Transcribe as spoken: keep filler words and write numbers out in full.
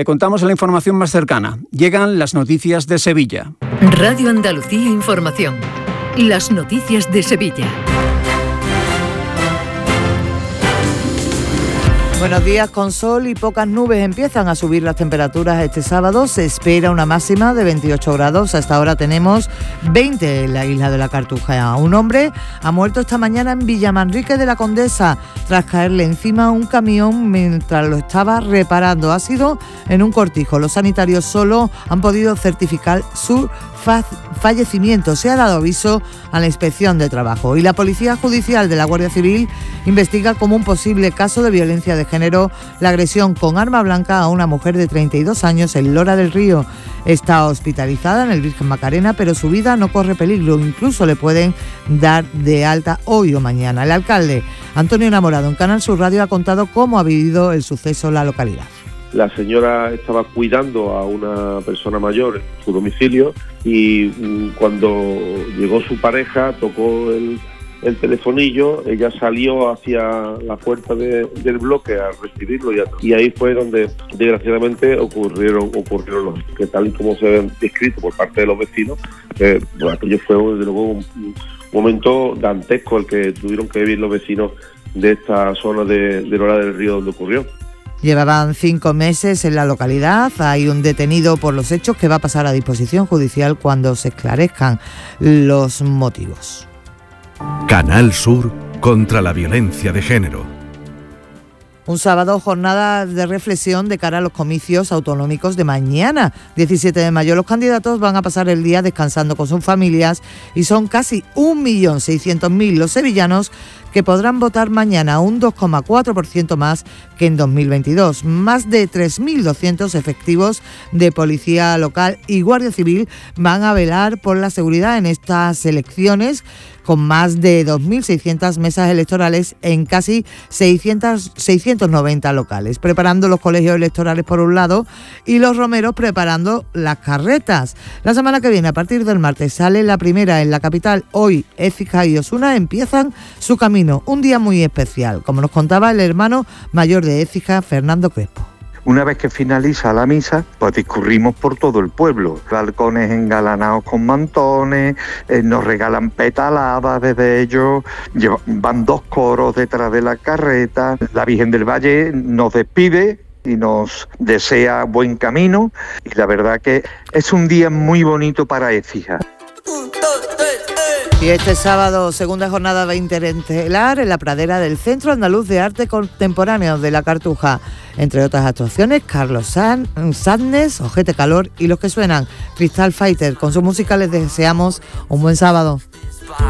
Te contamos la información más cercana. Llegan las noticias de Sevilla. Radio Andalucía Información. Las noticias de Sevilla. Buenos días, con sol y pocas nubes empiezan a subir las temperaturas este sábado. Se espera una máxima de veintiocho grados. Hasta ahora tenemos veinte en la isla de la Cartuja. Un hombre ha muerto esta mañana en Villamanrique de la Condesa tras caerle encima un camión mientras lo estaba reparando. Ha sido en un cortijo. Los sanitarios solo han podido certificar su fallecimiento. Se ha dado aviso a la Inspección de Trabajo y la Policía Judicial de la Guardia Civil investiga como un posible caso de violencia de género la agresión con arma blanca a una mujer de treinta y dos años en Lora del Río. Está hospitalizada en el Virgen Macarena, pero su vida no corre peligro. Incluso le pueden dar de alta hoy o mañana. El alcalde Antonio Enamorado en Canal Sur Radio ha contado cómo ha vivido el suceso en la localidad. La señora estaba cuidando a una persona mayor en su domicilio y cuando llegó su pareja tocó el, el telefonillo, ella salió hacia la puerta de, del bloque a recibirlo y, a, y ahí fue donde desgraciadamente ocurrieron ocurrieron los que tal y como se han descrito por parte de los vecinos, eh, bueno, aquello fue desde luego un, un momento dantesco el que tuvieron que vivir los vecinos de esta zona de, de Lora del Río donde ocurrió. Llevaban cinco meses en la localidad. Hay un detenido por los hechos que va a pasar a disposición judicial cuando se esclarezcan los motivos. Canal Sur contra la violencia de género. Un sábado, jornada de reflexión de cara a los comicios autonómicos de mañana, diecisiete de mayo. Los candidatos van a pasar el día descansando con sus familias y son casi un millón seiscientos mil los sevillanos que podrán votar mañana, un dos coma cuatro por ciento más que en dos mil veintidós. Más de tres mil doscientos efectivos de policía local y guardia civil van a velar por la seguridad en estas elecciones, con más de dos mil seiscientas mesas electorales en casi seiscientos, seiscientos noventa locales, preparando los colegios electorales por un lado y los romeros preparando las carretas. La semana que viene, a partir del martes, sale la primera en la capital. Hoy, Écija y Osuna empiezan su camino. Un día muy especial, como nos contaba el hermano mayor de Écija, Fernando Crespo. Una vez que finaliza la misa, pues discurrimos por todo el pueblo. Balcones engalanados con mantones, eh, nos regalan petaladas desde ellos, llevan, van dos coros detrás de la carreta. La Virgen del Valle nos despide y nos desea buen camino. Y la verdad que es un día muy bonito para Écija. Y este sábado, segunda jornada de Interestelar en la pradera del Centro Andaluz de Arte Contemporáneo de la Cartuja. Entre otras actuaciones, Carlos San, Sadness, Ojete Calor y los que suenan, Crystal Fighter. Con su música les deseamos un buen sábado.